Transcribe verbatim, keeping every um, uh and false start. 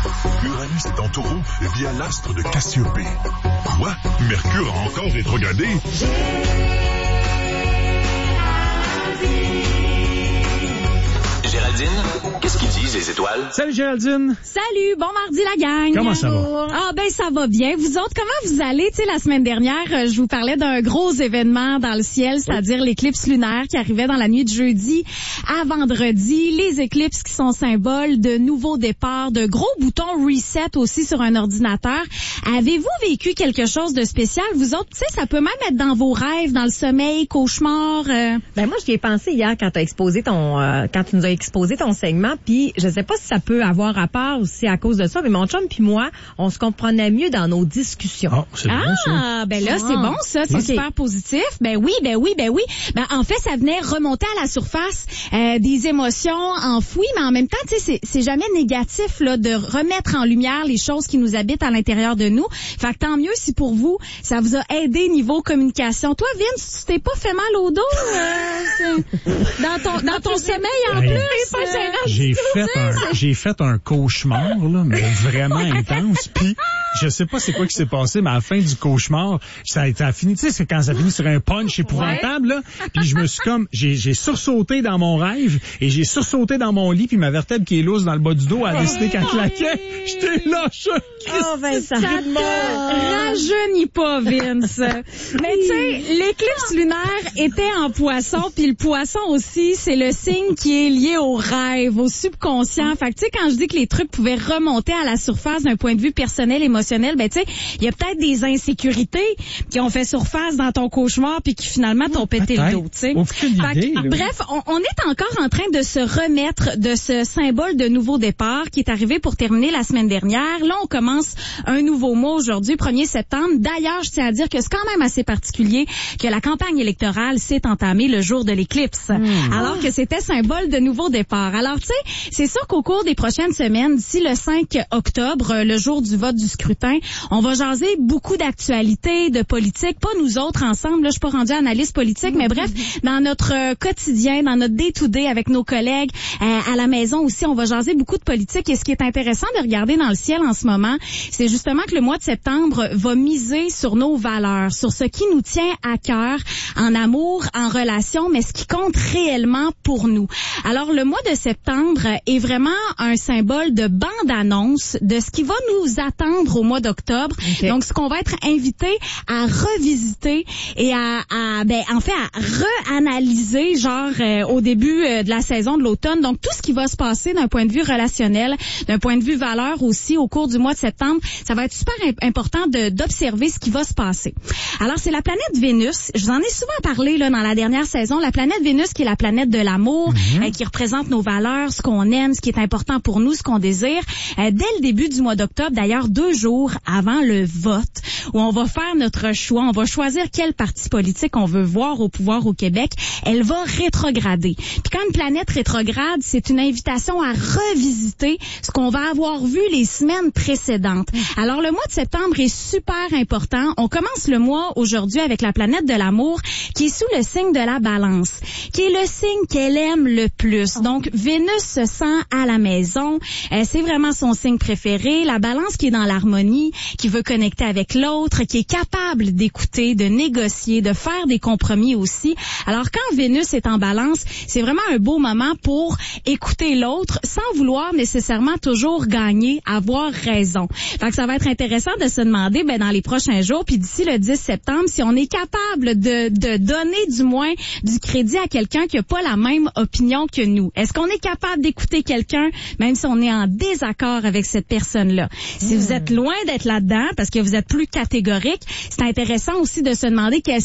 Uranus est en taureau via l'astre de Cassiopée. Quoi? Mercure a encore rétrogradé? Géraldine, qu'est-ce qu'ils disent les étoiles? Salut Géraldine. Salut, bon mardi la gang. Comment ça va? Ah ben ça va bien. Vous autres, comment vous allez? Tu sais, la semaine dernière, je vous parlais d'un gros événement dans le ciel, c'est-à-dire oui. l'éclipse lunaire qui arrivait dans la nuit de jeudi à vendredi. Les éclipses qui sont symboles de nouveaux départs, de gros boutons reset aussi sur un ordinateur. Avez-vous vécu quelque chose de spécial? Vous autres, tu sais, ça peut même être dans vos rêves, dans le sommeil, cauchemar. Euh... Ben moi, j'y ai pensé hier quand tu as exposé ton, euh, quand tu nous as exposé ton segment, puis je sais pas si ça peut avoir rapport aussi à cause de ça, mais mon chum puis moi, on se comprenait mieux dans nos discussions. Oh, c'est ah, bon, ça. ben là, c'est bon, ça, c'est okay. super positif. Ben oui, ben oui, ben oui. Ben en fait, ça venait remonter à la surface euh, des émotions enfouies, mais en même temps, tu sais, c'est, c'est jamais négatif là de remettre en lumière les choses qui nous habitent à l'intérieur de nous. Fait que tant mieux si pour vous, ça vous a aidé niveau communication. Toi, Vince, tu t'es pas fait mal au dos euh, dans ton dans ton sommeil en hey. plus. J'ai fait un, j'ai fait un cauchemar, là, mais vraiment intense. Puis, je sais pas c'est quoi qui s'est passé, mais à la fin du cauchemar, ça a été fini. Tu sais, c'est quand ça finit sur un punch épouvantable, là. Puis je me suis comme, j'ai, j'ai sursauté dans mon rêve et j'ai sursauté dans mon lit, puis ma vertèbre qui est loose dans le bas du dos a décidé qu'elle claquait. J'étais là, je Oh, ben, ça rajeunit pas, Vince. Mais tu sais, l'éclipse lunaire était en poisson, puis le poisson aussi, c'est le signe qui est lié au rêve, au subconscient. Fait que tu sais, quand je dis que les trucs pouvaient remonter à la surface d'un point de vue personnel, émotionnel, ben tu sais, il y a peut-être des insécurités qui ont fait surface dans ton cauchemar puis qui finalement t'ont pété peut-être. le dos, tu sais. Aucune idée, là. Bref, on, on est encore en train de se remettre de ce symbole de nouveau départ qui est arrivé pour terminer la semaine dernière. Là, on commence un nouveau mois aujourd'hui, premier septembre. D'ailleurs, je tiens à dire que c'est quand même assez particulier que la campagne électorale s'est entamée le jour de l'éclipse, mmh. alors que c'était symbole de nouveau départ. Alors, tu sais, c'est sûr qu'au cours des prochaines semaines, d'ici le cinq octobre, le jour du vote du scrutin, on va jaser beaucoup d'actualités, de politique. Pas nous autres ensemble, là, je suis pas rendue analyste politique, mais bref, dans notre quotidien, dans notre day-to-day avec nos collègues, euh, à la maison aussi, on va jaser beaucoup de politique. Et ce qui est intéressant de regarder dans le ciel en ce moment, c'est justement que le mois de septembre va miser sur nos valeurs, sur ce qui nous tient à cœur, en amour, en relation, mais ce qui compte réellement pour nous. Alors, le mois de septembre est vraiment un symbole de bande-annonce de ce qui va nous attendre au mois d'octobre. Okay. Donc, ce qu'on va être invité à revisiter et à, à ben, en fait, à reanalyser, genre, euh, au début euh, de la saison de l'automne. Donc, tout ce qui va se passer d'un point de vue relationnel, d'un point de vue valeur aussi au cours du mois de septembre, ça va être super imp- important de, d'observer ce qui va se passer. Alors, c'est la planète Vénus. Je vous en ai souvent parlé là dans la dernière saison. La planète Vénus qui est la planète de l'amour, mm-hmm. euh, qui représente nos valeurs, ce qu'on aime, ce qui est important pour nous, ce qu'on désire. Euh, dès le début du mois d'octobre, d'ailleurs deux jours avant le vote, où on va faire notre choix, on va choisir quel parti politique on veut voir au pouvoir au Québec, elle va rétrograder. Puis quand une planète rétrograde, c'est une invitation à revisiter ce qu'on va avoir vu les semaines précédentes. Alors le mois de septembre est super important. On commence le mois aujourd'hui avec la planète de l'amour qui est sous le signe de la balance, qui est le signe qu'elle aime le plus. Donc Vénus se sent à la maison, euh, c'est vraiment son signe préféré. La balance qui est dans l'harmonie, qui veut connecter avec l'autre, qui est capable d'écouter, de négocier, de faire des compromis aussi. Alors quand Vénus est en balance, c'est vraiment un beau moment pour écouter l'autre sans vouloir nécessairement toujours gagner, avoir raison. Fait que ça va être intéressant de se demander ben, dans les prochains jours, puis d'ici le dix septembre, si on est capable de, de donner du moins du crédit à quelqu'un qui n'a pas la même opinion que nous. Est-ce qu'on est capable d'écouter quelqu'un même si on est en désaccord avec cette personne-là? Si mmh. vous êtes loin d'être là-dedans parce que vous êtes plus catégorique, c'est intéressant aussi de se demander quels